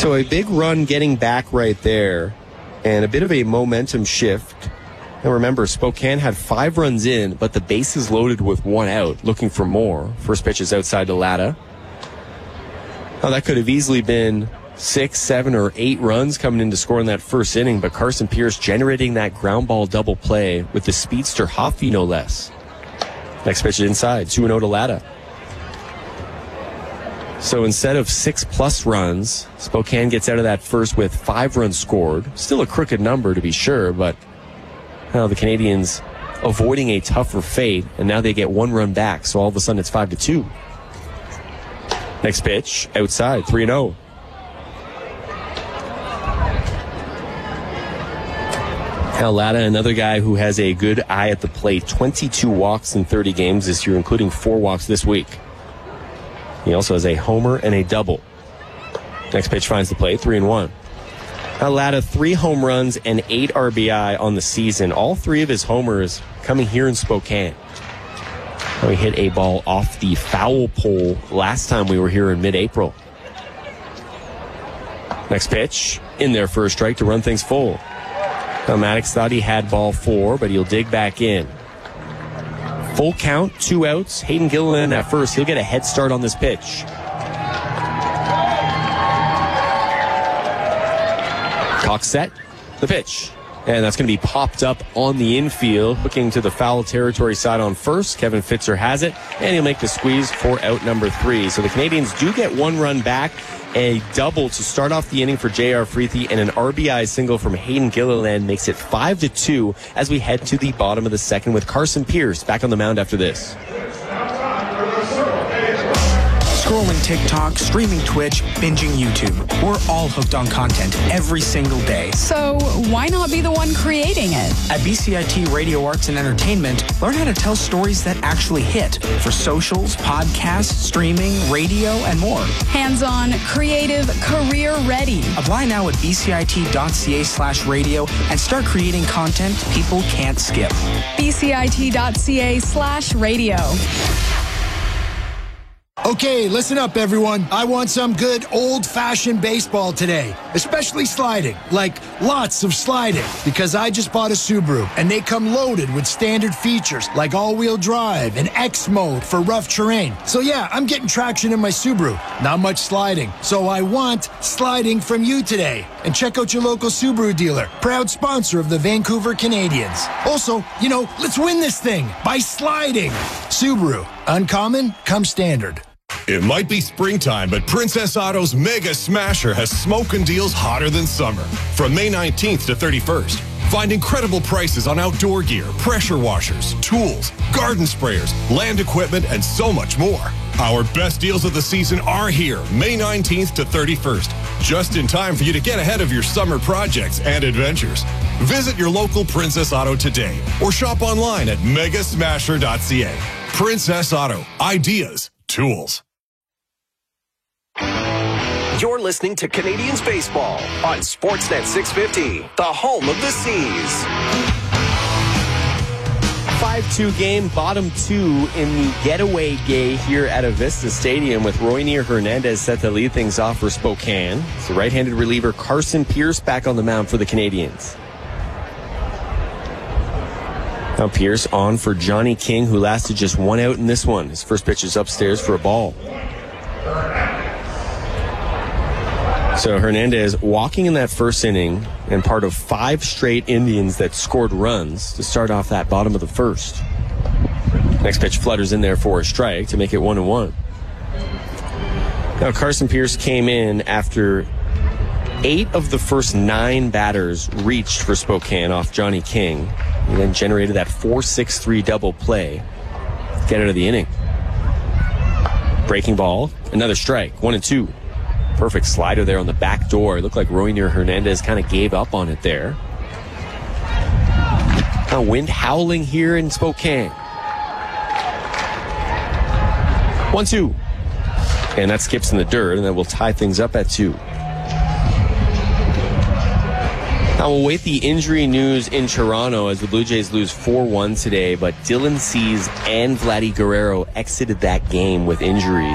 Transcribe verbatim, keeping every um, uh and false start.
So a big run getting back right there, and a bit of a momentum shift. And remember, Spokane had five runs in, but the bases loaded with one out, looking for more. First pitch is outside to Latta. Now, that could have easily been six, seven, or eight runs coming in to score in that first inning, but Carson Pierce generating that ground ball double play with the speedster Hoffy, no less. Next pitch is inside, two and oh to Latta. So instead of six-plus runs, Spokane gets out of that first with five runs scored. Still a crooked number, to be sure, but now the Canadians avoiding a tougher fate, and now they get one run back, so all of a sudden it's five to two. Next pitch, outside, three and oh. Now Latta, another guy who has a good eye at the plate, twenty-two walks in thirty games this year, including four walks this week. He also has a homer and a double. Next pitch finds the plate, three and one. Now Latta, three home runs and eight R B I on the season. All three of his homers coming here in Spokane. Now he hit a ball off the foul pole last time we were here in mid-April. Next pitch, in there for a strike to run things full. Now Maddox thought he had ball four, but he'll dig back in. Full count, two outs. Hayden Gilliland at first. He'll get a head start on this pitch. Cox set, the pitch. And that's going to be popped up on the infield, looking to the foul territory side on first. Kevin Fitzer has it, and he'll make the squeeze for out number three. So the Canadians do get one run back, a double to start off the inning for J R. Freethy, and an R B I single from Hayden Gilliland makes it five to two as we head to the bottom of the second with Carson Pierce back on the mound after this. Scrolling TikTok, streaming Twitch, binging YouTube. We're all hooked on content every single day. So why not be the one creating it? At B C I T Radio Arts and Entertainment, learn how to tell stories that actually hit for socials, podcasts, streaming, radio, and more. Hands-on, creative, career-ready. Apply now at bcit.ca slash radio and start creating content people can't skip. bcit.ca slash radio. Okay, listen up, everyone. I want some good old-fashioned baseball today, especially sliding, like lots of sliding, because I just bought a Subaru, and they come loaded with standard features like all-wheel drive and X mode for rough terrain. So yeah, I'm getting traction in my Subaru. Not much sliding, so I want sliding from you today. And check out your local Subaru dealer, proud sponsor of the Vancouver Canadians. Also, you know, let's win this thing by sliding. Subaru, uncommon, come standard. It might be springtime, but Princess Auto's Mega Smasher has smoking deals hotter than summer. From May nineteenth to thirty-first, find incredible prices on outdoor gear, pressure washers, tools, garden sprayers, land equipment, and so much more. Our best deals of the season are here, May nineteenth to thirty-first, just in time for you to get ahead of your summer projects and adventures. Visit your local Princess Auto today or shop online at mega smasher dot c a. Princess Auto. Ideas. Tools. You're listening to Canadians Baseball on Sportsnet six fifty, the home of the Seas. five two game, bottom two in the getaway gay here at Avista Stadium with Roynier Hernandez set to lead things off for Spokane. It's the right-handed reliever Carson Pierce back on the mound for the Canadians. Now Pierce on for Johnny King, who lasted just one out in this one. His first pitch is upstairs for a ball. So Hernandez walking in that first inning and part of five straight Indians that scored runs to start off that bottom of the first. Next pitch flutters in there for a strike to make it one and one. Now Carson Pierce came in after eight of the first nine batters reached for Spokane off Johnny King. He then generated that four six three double play to get out of the inning. Breaking ball, another strike, one and two. Perfect slider there on the back door. It looked like Roynier Hernandez kind of gave up on it there. Now wind howling here in Spokane. one two. And that skips in the dirt, and then we'll tie things up at two. Now we'll wait the injury news in Toronto as the Blue Jays lose four one today, but Dylan Cease and Vladdy Guerrero exited that game with injuries.